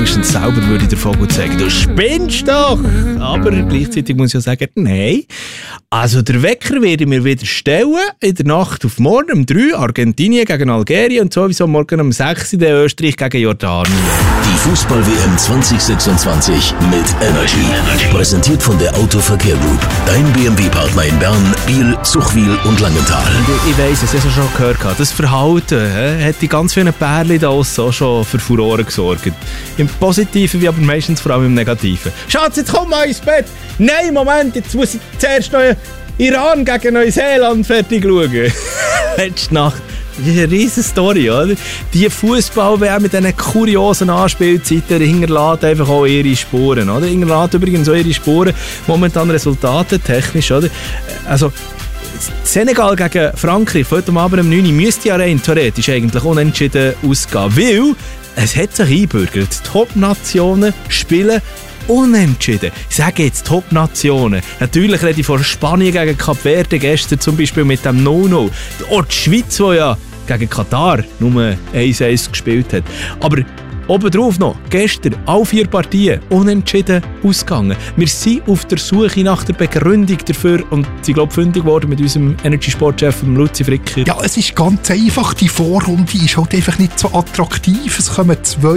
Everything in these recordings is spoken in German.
selber würde der Vogel sagen, du spinnst doch! Aber gleichzeitig muss ich ja sagen, nein. Also der Wecker werde ich mir wieder stellen, in der Nacht auf morgen um 3, Argentinien gegen Algerien und sowieso morgen um 6 der Österreich gegen Jordanien. Die Fußball-WM 2026 mit Energy. Präsentiert von der Autoverkehr Group. Dein BMW-Partner in Bern, Biel, Zuchwil und Langenthal. Ich weiss, es hast du schon gehört. Das Verhalten hat die ganz vielen Pärchen da aussen auch schon für Furore gesorgt. Im Positiven wie aber meistens vor allem im Negativen. Schatz, jetzt komm mal ins Bett! Nein, Moment, jetzt muss ich zuerst noch Iran gegen Neuseeland fertig schauen. Letzte Nacht. Das ist eine riesen Story, oder? Die Fußball-WM mit diesen kuriosen Anspielzeiten hinterlässt einfach auch ihre Spuren, oder? Hinterlässt übrigens auch ihre Spuren, momentan resultatentechnisch, oder? Also, Senegal gegen Frankreich, heute Abend um 9 Uhr, müsste ja rein theoretisch eigentlich unentschieden ausgehen, weil es hat sich eingebürgert. Die Top-Nationen spielen unentschieden. Ich sage jetzt Top-Nationen. Natürlich rede ich von Spanien gegen Kap Verde gestern zum Beispiel mit dem 0-0. Auch die Schweiz, die ja gegen Katar nur 1-1 gespielt hat. Aber obendrauf noch, gestern alle 4 Partien unentschieden ausgegangen. Wir sind auf der Suche nach der Begründung dafür und sind, glaube ich, fündig geworden mit unserem Energy-Sportchef Luzi Fricker. Ja, es ist ganz einfach. Die Vorrunde ist halt einfach nicht so attraktiv. Es kommen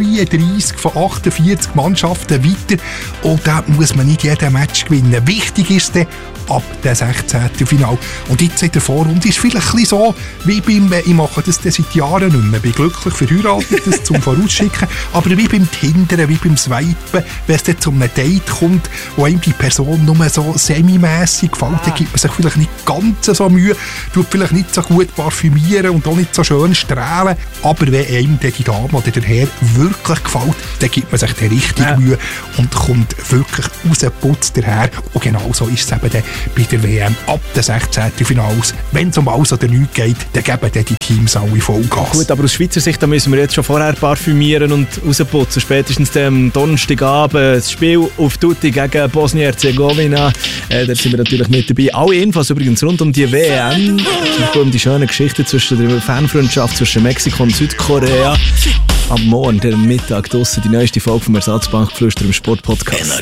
32 von 48 Mannschaften weiter und da muss man nicht jeden Match gewinnen. Wichtig ist dann ab dem 16. Finale. Und jetzt in der Vorrunde ist es vielleicht ein bisschen so, wie ich mache das seit Jahren nicht mehr. Ich bin glücklich verheiratet, das zum Vorausschicken. Aber wie beim Tindern, wie beim Swipen, wenn es dann zu einem Date kommt, wo einem die Person nur so semi-mässig gefällt, dann gibt man sich vielleicht nicht ganz so Mühe, tut vielleicht nicht so gut parfümieren und auch nicht so schön strahlen. Aber wenn einem die Dame oder der Herr wirklich gefällt, dann gibt man sich dann richtig Mühe und kommt wirklich rausgeputzt daher. Und genau so ist es eben dann bei der WM ab der 16. Finals. Wenn es um alles oder nichts geht, dann geben dann die Teams alle Vollgas. Gut, aber aus Schweizer Sicht da müssen wir jetzt schon vorher parfümieren und rausputzen. Spätestens am Donnerstagabend das Spiel auf Tutti gegen Bosnien-Herzegowina. Da sind wir natürlich mit dabei. Alle Infos übrigens rund um die WM. Zum Beispiel um die schöne Geschichte zwischen der Fanfreundschaft zwischen Mexiko und Südkorea. Am Morgen, der Mittag draussen, die neueste Folge vom Ersatzbankgeflüster im Sportpodcast.